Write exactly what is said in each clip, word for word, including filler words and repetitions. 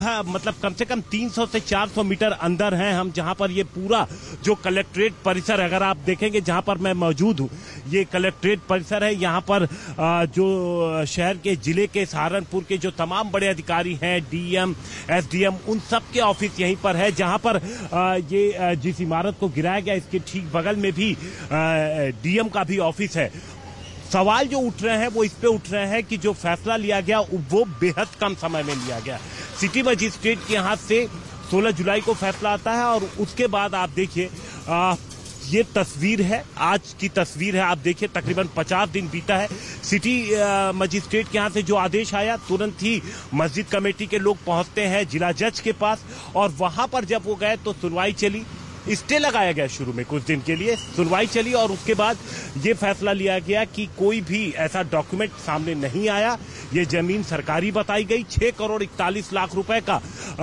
हाँ, मतलब कम से कम तीन सौ से चार सौ मीटर अंदर हैं हम, जहां पर ये पूरा जो कलेक्ट्रेट परिसर, अगर आप देखेंगे जहां पर मैं मौजूद हूं, ये कलेक्ट्रेट परिसर है। यहां पर जो शहर के, जिले के, सहारनपुर के जो तमाम बड़े अधिकारी हैं, डीएम, एसडीएम, उन सब के ऑफिस यहीं पर है। जहां पर ये जिस इमारत को गिराया गया, इसके ठीक बगल में भी डीएम का भी ऑफिस है। सवाल जो उठ रहे हैं वो इस पे उठ रहे हैं कि जो फैसला लिया गया वो बेहद कम समय में लिया गया। सिटी मजिस्ट्रेट के हाथ से सोलह जुलाई को फैसला आता है और उसके बाद आप देखिए, ये तस्वीर है, आज की तस्वीर है। आप देखिए तकरीबन पचास दिन बीता है। सिटी मजिस्ट्रेट के यहाँ से जो आदेश आया, तुरंत ही मस्जिद कमेटी के लोग पहुंचते हैं जिला जज के पास, और वहां पर जब वो गए तो सुनवाई चली। स्टे लगाया गया शुरू में, कुछ दिन के लिए सुनवाई चली और उसके बाद ये फैसला लिया गया कि कोई भी ऐसा डॉक्यूमेंट सामने नहीं आया। ये जमीन सरकारी बताई गई। छह करोड़ इकतालीस लाख रुपए का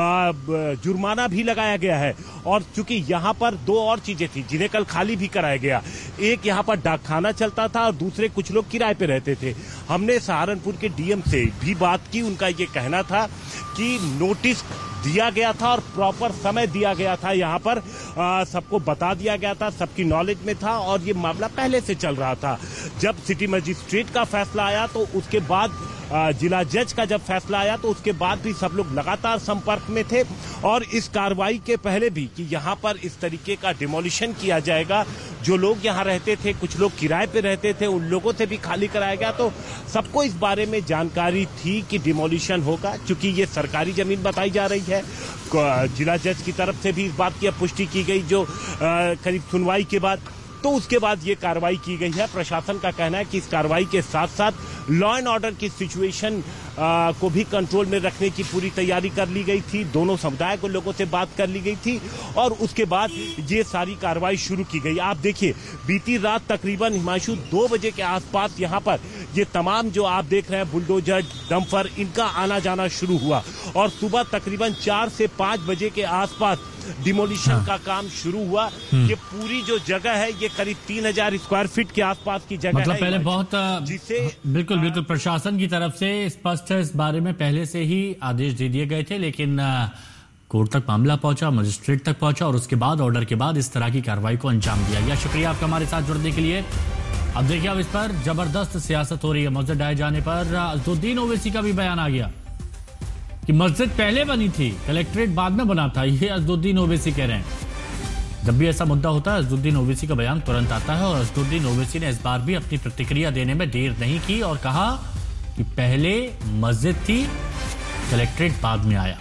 जुर्माना भी लगाया गया है। और चूंकि यहाँ पर दो और चीजें थी जिन्हें कल खाली भी कराया गया, एक यहाँ पर डाकखाना चलता था और दूसरे कुछ लोग किराए पे रहते थे। हमने सहारनपुर के डीएम से भी बात की, उनका ये कहना था कि नोटिस दिया गया था और प्रॉपर समय दिया गया था, यहाँ पर सबको बता दिया गया था, सबकी नॉलेज में था और ये मामला पहले से चल रहा था। जब सिटी मजिस्ट्रेट का फैसला आया तो उसके बाद जिला जज का जब फैसला आया तो उसके बाद भी सब लोग लगातार संपर्क में थे और इस कार्रवाई के पहले भी कि यहाँ पर इस तरीके का डिमोलिशन किया जाएगा। जो लोग यहाँ रहते थे, कुछ लोग किराए पे रहते थे, उन लोगों से भी खाली कराया गया। तो सबको इस बारे में जानकारी थी कि डिमोलिशन होगा, क्योंकि ये सरकारी जमीन बताई जा रही है। जिला जज की तरफ से भी इस बात की पुष्टि की गई जो करीब सुनवाई के बाद, तो उसके बाद ये कार्रवाई की गई है। प्रशासन का कहना है कि इस कार्रवाई के साथ साथ लॉ एंड ऑर्डर की सिचुएशन को भी कंट्रोल में रखने की पूरी तैयारी कर ली गई थी। दोनों समुदाय को लोगों से बात कर ली गई थी और उसके बाद ये सारी कार्रवाई शुरू की गई। आप देखिए, बीती रात तकरीबन हिमांशु दो बजे के आसपास यहाँ पर ये तमाम जो आप देख रहे हैं बुलडोजर, डंपर, इनका आना जाना शुरू हुआ और सुबह तकरीबन चार से पांच बजे के आसपास डिमोलिशन हाँ। का काम शुरू हुआ। ये पूरी जो जगह है ये करीब तीन हजार स्क्वायर फीट के आसपास की जगह मतलब है। पहले बहुत जिसे बिल्कुल बिल्कुल प्रशासन की तरफ से स्पष्ट इस बारे में पहले से ही आदेश दे दिए गए थे, लेकिन कोर्ट तक मामला पहुंचा, मजिस्ट्रेट तक पहुंचा और उसके बाद ऑर्डर के बाद इस तरह की कार्रवाई को अंजाम दिया गया। शुक्रिया आपका हमारे साथ जुड़ने के लिए। अब देखिए, अब इस पर जबरदस्त सियासत हो रही है। मस्जिद ढाए जाने पर अज़दुद्दीन ओवैसी का भी बयान आ गया कि मस्जिद पहले बनी थी, कलेक्ट्रेट बाद में बना था। ये अज़दुद्दीन ओवैसी कह रहे हैं। जब भी ऐसा मुद्दा होता है, अज़दुद्दीन ओवैसी का बयान तुरंत आता है और अज़दुद्दीन ओवैसी ने इस बार भी अपनी प्रतिक्रिया देने में देर नहीं की और कहा कि पहले मस्जिद थी, कलेक्ट्रेट बाद में आया।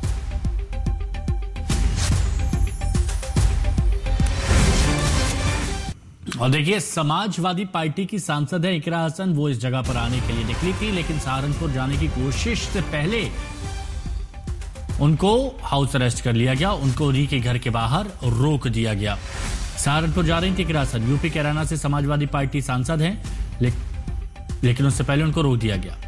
और देखिए, समाजवादी पार्टी की सांसद है इकरा हसन, वो इस जगह पर आने के लिए निकली थी, लेकिन सहारनपुर जाने की कोशिश से पहले उनको हाउस अरेस्ट कर लिया गया। उनको उन्हीं के घर के बाहर रोक दिया गया। सहारनपुर जा रही थी इकरा हसन, यूपी कैराना से समाजवादी पार्टी सांसद हैं, ले, लेकिन उससे पहले उनको रोक दिया गया।